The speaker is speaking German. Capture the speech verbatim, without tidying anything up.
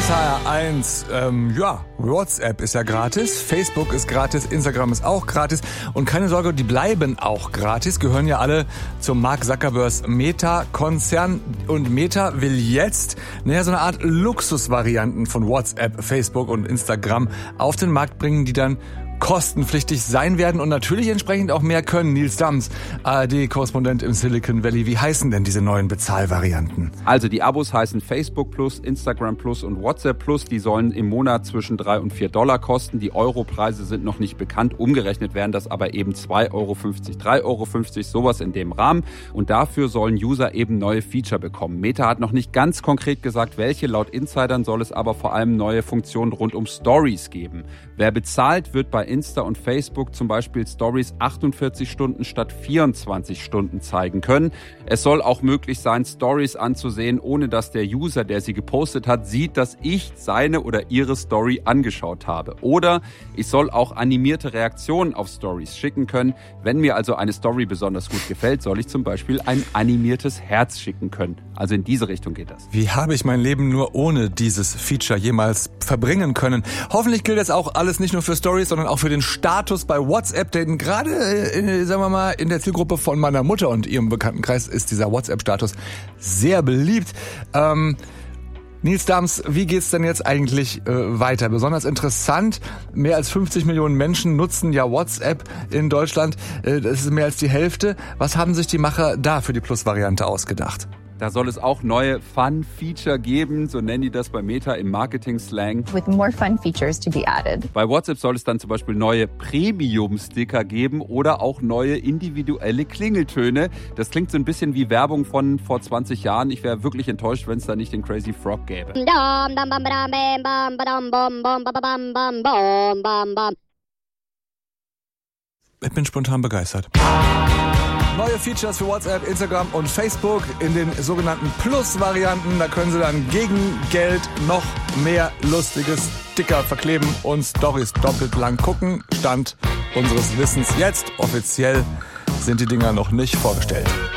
S H R eins, ähm, ja, WhatsApp ist ja gratis, Facebook ist gratis, Instagram ist auch gratis und keine Sorge, die bleiben auch gratis, gehören ja alle zum Mark Zuckerbergs Meta-Konzern und Meta will jetzt, naja, so eine Art Luxusvarianten von WhatsApp, Facebook und Instagram auf den Markt bringen, die dann kostenpflichtig sein werden und natürlich entsprechend auch mehr können. Nils Dams, A R D-Korrespondent im Silicon Valley. Wie heißen denn diese neuen Bezahlvarianten? Also die Abos heißen Facebook Plus, Instagram Plus und WhatsApp Plus. Die sollen im Monat zwischen drei und vier Dollar kosten. Die Europreise sind noch nicht bekannt. Umgerechnet wären das aber eben zwei Euro fünfzig, drei Euro fünfzig, sowas in dem Rahmen. Und dafür sollen User eben neue Feature bekommen. Meta hat noch nicht ganz konkret gesagt, welche. Laut Insidern soll es aber vor allem neue Funktionen rund um Stories geben. Wer bezahlt, wird bei Insta und Facebook zum Beispiel Stories achtundvierzig Stunden statt vierundzwanzig Stunden zeigen können. Es soll auch möglich sein, Stories anzusehen, ohne dass der User, der sie gepostet hat, sieht, dass ich seine oder ihre Story angeschaut habe. Oder ich soll auch animierte Reaktionen auf Stories schicken können. Wenn mir also eine Story besonders gut gefällt, soll ich zum Beispiel ein animiertes Herz schicken können. Also in diese Richtung geht das. Wie habe ich mein Leben nur ohne dieses Feature jemals verbringen können? Hoffentlich gilt das auch alles nicht nur für Stories, sondern auch für den Status bei WhatsApp, denn gerade, äh, sagen wir mal, in der Zielgruppe von meiner Mutter und ihrem Bekanntenkreis ist dieser WhatsApp-Status sehr beliebt. Ähm, Nils Dams, wie geht's denn jetzt eigentlich äh, weiter? Besonders interessant, mehr als fünfzig Millionen Menschen nutzen ja WhatsApp in Deutschland. Äh, das ist mehr als die Hälfte. Was haben sich die Macher da für die Plus-Variante ausgedacht? Da soll es auch neue Fun-Feature geben, so nennen die das bei Meta im Marketing-Slang. With more fun features to be added. Bei WhatsApp soll es dann zum Beispiel neue Premium-Sticker geben oder auch neue individuelle Klingeltöne. Das klingt so ein bisschen wie Werbung von vor zwanzig Jahren. Ich wäre wirklich enttäuscht, wenn es da nicht den Crazy Frog gäbe. Ich bin spontan begeistert. Neue Features für WhatsApp, Instagram und Facebook in den sogenannten Plus-Varianten. Da können Sie dann gegen Geld noch mehr lustige Sticker verkleben und Storys doppelt lang gucken. Stand unseres Wissens jetzt. Offiziell sind die Dinger noch nicht vorgestellt.